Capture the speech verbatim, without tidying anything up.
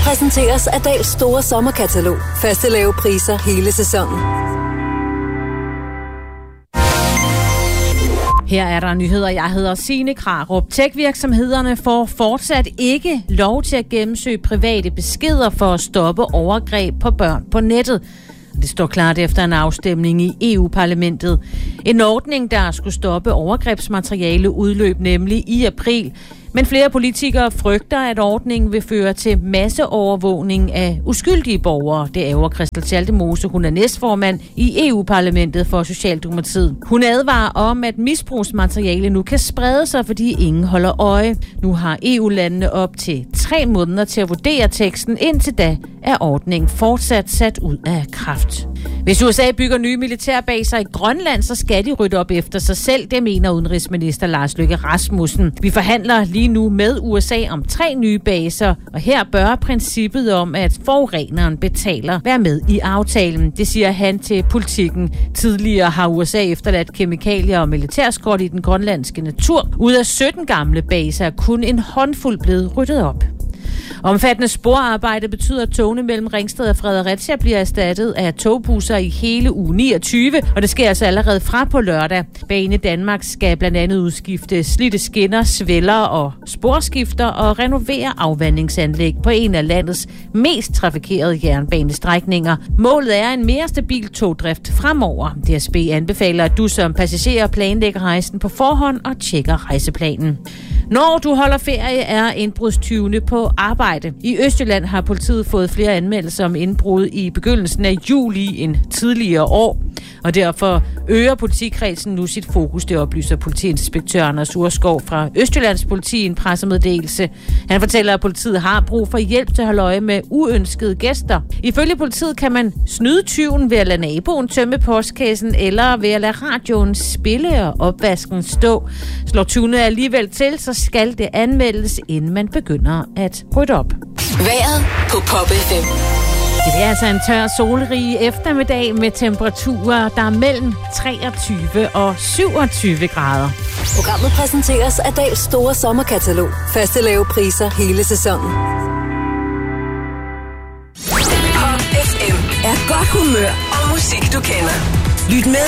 præsenteres af Dahls store sommerkatalog. Faste lave priser hele sæsonen. Her er der nyheder. Jeg hedder Signe Krarup. Tech-virksomhederne får fortsat ikke lov til at gennemsøge private beskeder for at stoppe overgreb på børn på nettet. Det står klart efter en afstemning i E U-parlamentet. En ordning, der skulle stoppe overgrebsmateriale, udløb nemlig i april. Men flere politikere frygter, at ordningen vil føre til masseovervågning af uskyldige borgere. Det ærger Christel Schaldemose. Hun er næstformand i E U-parlamentet for Socialdemokratiet. Hun advarer om, at misbrugsmateriale nu kan sprede sig, fordi ingen holder øje. Nu har E U-landene op til tre måneder til at vurdere teksten. Indtil da er ordningen fortsat sat ud af kraft. Hvis U S A bygger nye militærbaser i Grønland, så skal de rydde op efter sig selv. Det mener udenrigsminister Lars Løkke Rasmussen. Vi forhandler lige nu med U S A om tre nye baser, og her bør princippet om, at forureneren betaler, være med i aftalen. Det siger han til Politikken. Tidligere har U S A efterladt kemikalier og militærskrot i den grønlandske natur. Ud af sytten gamle baser er kun en håndfuld blevet ryddet op. Omfattende sporarbejde betyder, at togene mellem Ringsted og Fredericia bliver erstattet af togbusser i hele uge niogtyve, og det sker altså allerede fra på lørdag. Bane Danmark skal blandt andet udskifte slidte skinner, svælder og sporskifter og renovere afvandingsanlæg på en af landets mest trafikerede jernbanestrækninger. Målet er en mere stabil togdrift fremover. D S B anbefaler, at du som passager planlægger rejsen på forhånd og tjekker rejseplanen. Når du holder ferie, er indbrudstyvene på arbejde. I Østjylland har politiet fået flere anmeldelser om indbrud i begyndelsen af juli end tidligere år. Og derfor øger politikredsen nu sit fokus, det oplyser politiinspektør Anders Urskov fra Østjyllands politi i en pressemeddelelse. Han fortæller, at politiet har brug for hjælp til at holde øje med uønskede gæster. Ifølge politiet kan man snyde tyven ved at lade naboen tømme postkassen eller ved at lade radioen spille og opvasken stå. Slår tyvene alligevel til, så skal det anmeldes, inden man begynder at rydde op. Vejret på Pop F M. Det er altså en tør, solrig eftermiddag med temperaturer, der er mellem treogtyve og syvogtyve grader. Programmet præsenteres af Dahls store sommerkatalog. Faste lave priser hele sæsonen. Pop F M er godt humør og musik, du kender. Lyt med